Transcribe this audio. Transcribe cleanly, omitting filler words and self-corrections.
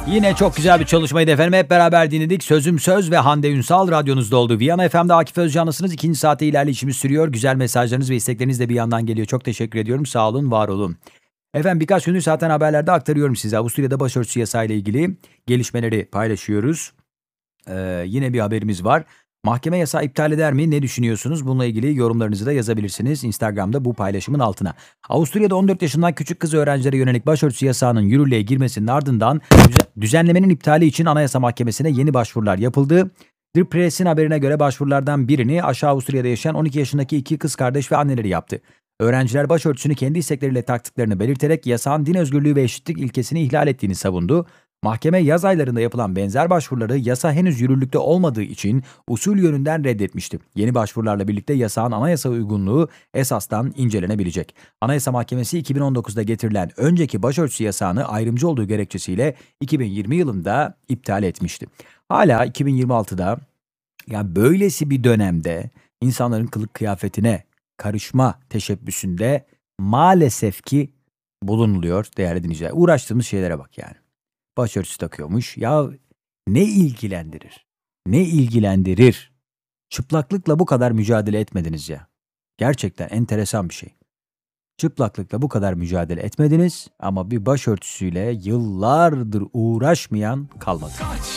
Yine çok güzel bir çalışmaydı efendim. Hep beraber dinledik. Sözüm Söz ve Hande Ünsal radyonuzda oldu. Viyana FM'de Akif Özcanlısınız. 2. saate ilerleyişimiz sürüyor. Güzel mesajlarınız ve istekleriniz de bir yandan geliyor. Çok teşekkür ediyorum. Sağ olun, var olun. Efendim birkaç gündür zaten haberlerde aktarıyorum size. Avusturya'da başörtüsü yasayla ilgili gelişmeleri paylaşıyoruz. Yine bir haberimiz var. Mahkeme yasağı iptal eder mi? Ne düşünüyorsunuz? Bununla ilgili yorumlarınızı da yazabilirsiniz Instagram'da bu paylaşımın altına. Avusturya'da 14 yaşından küçük kız öğrencilere yönelik başörtüsü yasağının yürürlüğe girmesinin ardından düzenlemenin iptali için Anayasa Mahkemesi'ne yeni başvurular yapıldı. The Press'in haberine göre başvurulardan birini aşağı Avusturya'da yaşayan 12 yaşındaki iki kız kardeş ve anneleri yaptı. Öğrenciler başörtüsünü kendi istekleriyle taktıklarını belirterek yasağın din özgürlüğü ve eşitlik ilkesini ihlal ettiğini savundu. Mahkeme yaz aylarında yapılan benzer başvuruları yasa henüz yürürlükte olmadığı için usul yönünden reddetmişti. Yeni başvurularla birlikte yasağın anayasa uygunluğu esastan incelenebilecek. Anayasa Mahkemesi 2019'da getirilen önceki başörtüsü yasağını ayrımcı olduğu gerekçesiyle 2020 yılında iptal etmişti. Hala 2026'da böylesi bir dönemde insanların kılık kıyafetine karışma teşebbüsünde maalesef ki bulunuluyor değerli dinleyiciler. Uğraştığımız şeylere bak yani. Başörtüsü takıyormuş. Ya ne ilgilendirir? Ne ilgilendirir? Çıplaklıkla bu kadar mücadele etmediniz ya. Gerçekten enteresan bir şey. Çıplaklıkla bu kadar mücadele etmediniz ama bir başörtüsüyle yıllardır uğraşmayan kalmadı.